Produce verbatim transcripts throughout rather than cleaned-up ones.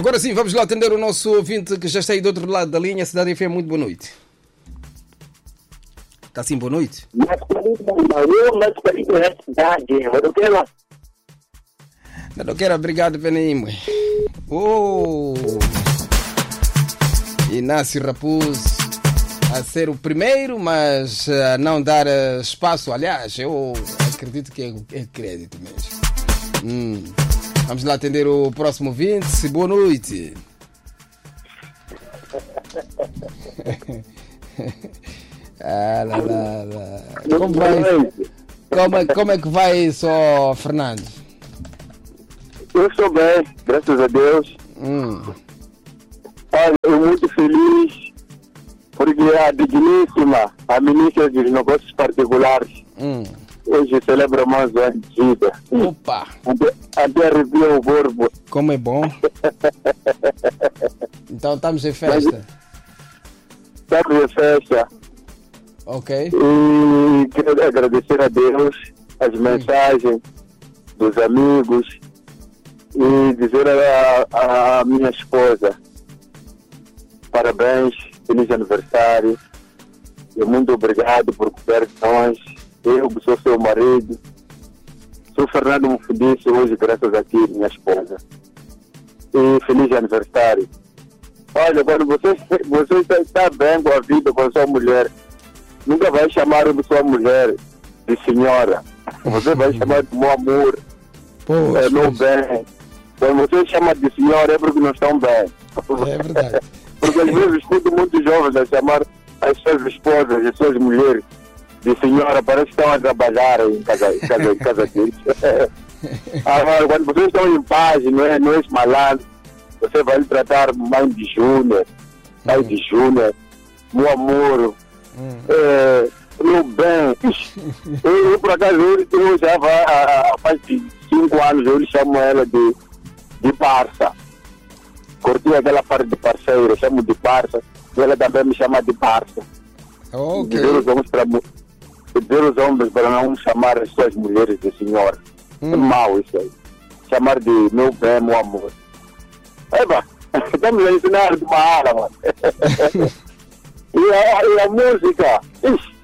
Agora sim, vamos lá atender o nosso ouvinte que já está aí do outro lado da linha. Cidade F M, muito boa noite. Está sim, boa noite. Não quero, obrigado, Penim. Oh! Inácio Raposo a ser o primeiro, mas a não dar espaço. Aliás, eu acredito que é, é crédito mesmo. Hum. Vamos lá atender o próximo ouvinte. Boa noite. Ah, lá, lá, lá. Como, vai, como, é, como é que vai, só Fernando? Eu estou bem, graças a Deus. Hum. Olha, eu muito feliz porque a digníssima, a ministra dos Negócios Particulares, hum. hoje celebra mais um ano de vida. Opa! Até, até arrepia o borbo. Como é bom. Então estamos em festa. Estamos em festa. Ok. E quero agradecer a Deus as mensagens dos amigos e dizer a, a minha esposa parabéns, feliz aniversário e muito obrigado por cuidar de nós. Eu que sou seu marido, sou Fernando Mufudisse hoje graças a ti, minha esposa. E feliz aniversário. Olha, quando você, você está bem com a vida, com a sua mulher, nunca vai chamar a sua mulher de senhora. Você vai chamar de meu amor. Poxa, é meu bem. Quando você chama de senhora é porque não estão bem. É verdade. Porque às vezes escuto muitos jovens a chamar as suas esposas, as suas mulheres de senhora, parece que estão a trabalhar em casa, em casa, em casa deles. Agora, quando vocês estão em paz, não é, não é malandro, você vai lhe tratar mãe de Júnior, pai hum. de Júnior, meu amor, hum. é, meu bem. Eu, eu por acaso, eu, eu já há mais de cinco anos, eu lhe chamo ela de, de parça. Curti aquela parte de parceiro, chamo de parça, e ela também me chama de parça. Ok. Dizer os homens para, dizer os homens para não chamar as suas mulheres de senhora. Hum. É mau isso aí. Chamar de meu bem, meu amor. Eba, estamos a ensinar de uma aula, mano. e, a, e a música, ixi,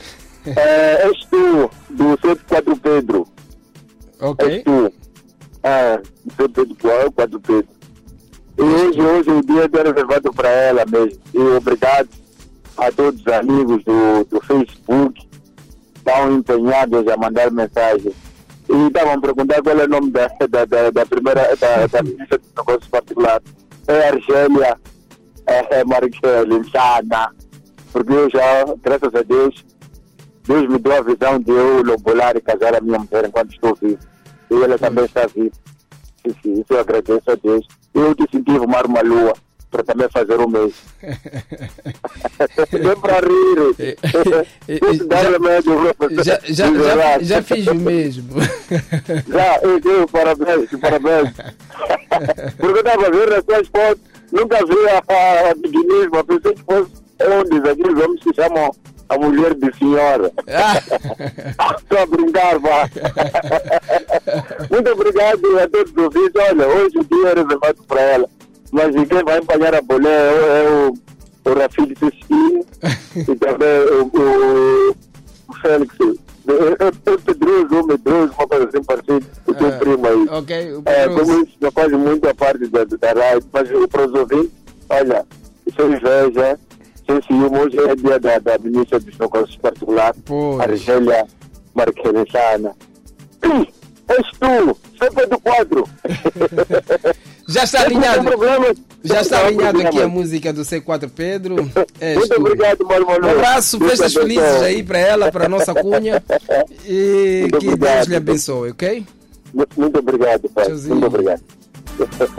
é, és tu, do sete quatro Pedro. Ok. És tu. É, do sete quatro Pedro. E hoje, hoje o dia é reservado para ela mesmo. E obrigado a todos os amigos do, do Facebook, estão empenhados a mandar mensagem. E estavam a perguntar qual é o nome da, da, da, da primeira, da, da ministra dos Negócios Particulares. É Argélia, é, é Mariquele, Sana. Porque eu já, graças a Deus, Deus me deu a visão de eu lobolar e casar a minha mulher enquanto estou vivo. E ela também está viva. Isso eu agradeço a Deus. Eu te incentivo mais uma lua para também fazer o mesmo. É para rir. já, já, já, já fiz o mesmo. Já, eu digo parabéns, parabéns. Porque eu estava vendo as suas fotos, nunca vi a, a dignismo, pensei que fosse onde aqueles homens que chamam a mulher de senhora. Estou a brincar, pá. Muito obrigado a todos os ouvintes. Olha, hoje o dia é reservado para ela. Mas quem vai apanhar a bolé é o, o Rafid Cecílio e também o, o, o Félix. É o Pedroso, o Medroso, uma coisa assim parecida. O teu uh, primo aí. Ok, o é, como isso não faz muito a parte da, da rádio, mas para os ouvintes, olha, isso é inveja. Sem ciúme, hoje é dia da, da ministra dos Negócios Particulares, Argélia Marquelesana. És tu, sempre do quadro. Já está alinhado. Já está alinhado aqui a música do C quatro Pedro. És Muito tu. obrigado, Marmolo. Um abraço, festas felizes aí para ela, para a nossa cunha. E muito que obrigado. Deus lhe abençoe, ok? Muito, muito obrigado, pai. Muito obrigado.